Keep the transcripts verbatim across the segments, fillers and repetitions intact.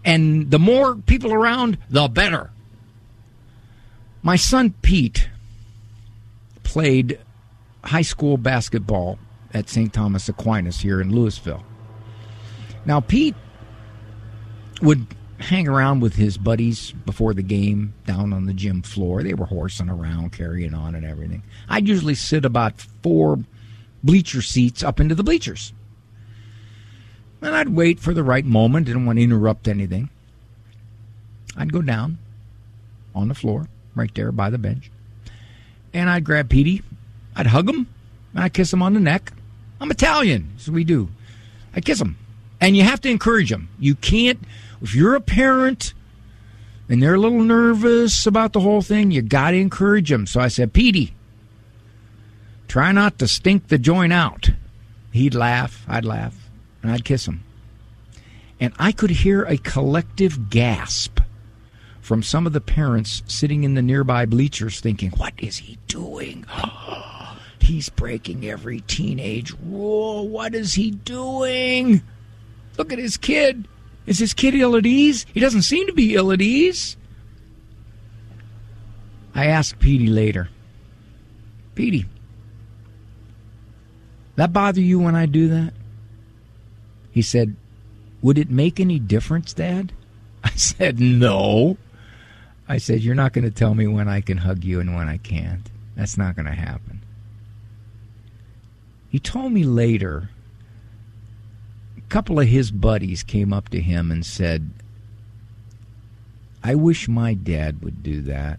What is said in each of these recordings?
And the more people around, the better. My son Pete played high school basketball at Saint Thomas Aquinas here in Louisville. Now, Pete would hang around with his buddies before the game down on the gym floor. They were horsing around, carrying on and everything. I'd usually sit about four bleacher seats up into the bleachers. And I'd wait for the right moment. Didn't want to interrupt anything. I'd go down on the floor, right there by the bench. And I'd grab Petey. I'd hug him. And I'd kiss him on the neck. I'm Italian, so we do. I kiss him. And you have to encourage them. You can't, if you're a parent and they're a little nervous about the whole thing, you got to encourage them. So I said, Petey, try not to stink the joint out. He'd laugh. I'd laugh. And I'd kiss him. And I could hear a collective gasp from some of the parents sitting in the nearby bleachers thinking, what is he doing? Oh, he's breaking every teenage rule. What is he doing? Look at his kid. Is his kid ill at ease? He doesn't seem to be ill at ease. I asked Petey later, Petey, that bother you when I do that? He said, would it make any difference, Dad? I said, no. I said, you're not going to tell me when I can hug you and when I can't. That's not going to happen. He told me later, a couple of his buddies came up to him and said, I wish my dad would do that.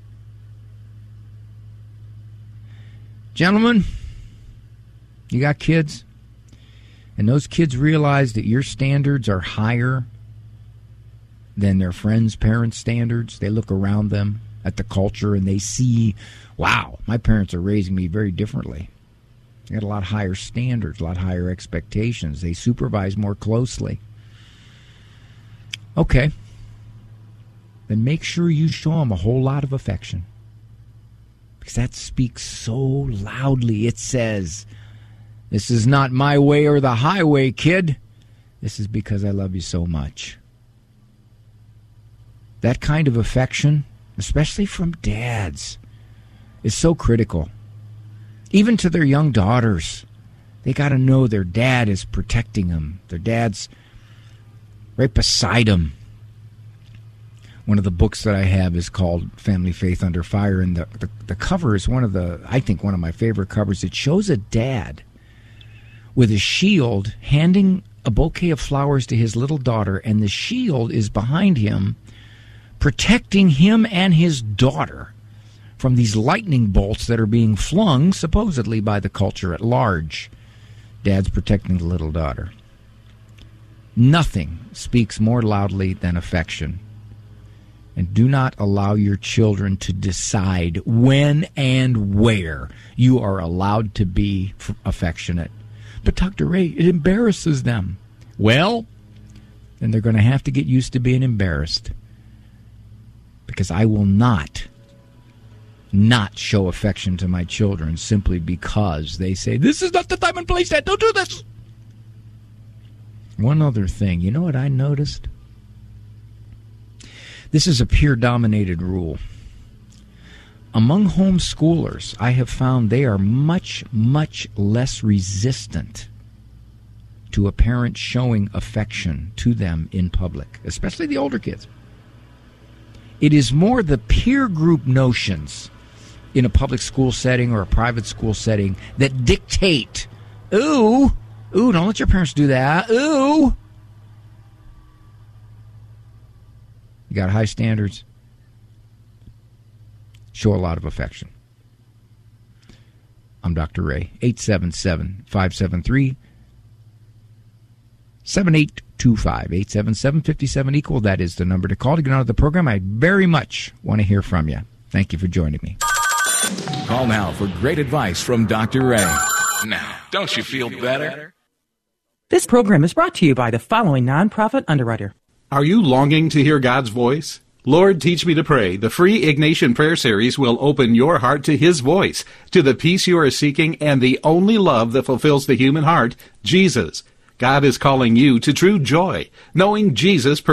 Gentlemen, you got kids? And those kids realize that your standards are higher than their friends' parents' standards. They look around them at the culture and they see, wow, my parents are raising me very differently. They got a lot higher standards, a lot higher expectations. They supervise more closely. Okay. Then make sure you show them a whole lot of affection. Because that speaks so loudly. It says, this is not my way or the highway, kid. This is because I love you so much. That kind of affection, especially from dads, is so critical. Even to their young daughters, they got to know their dad is protecting them. Their dad's right beside them. One of the books that I have is called Family Faith Under Fire, and the, the, the cover is one of the, I think, one of my favorite covers. It shows a dad with a shield handing a bouquet of flowers to his little daughter, and the shield is behind him, protecting him and his daughter from these lightning bolts that are being flung, supposedly, by the culture at large. Dad's protecting the little daughter. Nothing speaks more loudly than affection. And do not allow your children to decide when and where you are allowed to be affectionate. But Doctor Ray, it embarrasses them. Well, then they're going to have to get used to being embarrassed. Because I will not, not show affection to my children simply because they say, this is not the time and place, Dad, don't do this. One other thing, you know what I noticed? This is a peer-dominated rule. Among homeschoolers, I have found they are much, much less resistant to a parent showing affection to them in public, especially the older kids. It is more the peer group notions in a public school setting or a private school setting that dictate, ooh, ooh, don't let your parents do that, ooh. You got high standards. Show a lot of affection. I'm Doctor Ray. eight seven seven, five seven three, seven eight two five. eight seven seven, five seven, equal. That is the number to call to get on to the program. I very much want to hear from you. Thank you for joining me. Call now for great advice from Doctor Ray. Now, don't you feel better? This program is brought to you by the following nonprofit underwriter. Are you longing to hear God's voice? Lord, Teach Me to Pray. The free Ignatian Prayer Series will open your heart to His voice, to the peace you are seeking, and the only love that fulfills the human heart, Jesus. God is calling you to true joy, knowing Jesus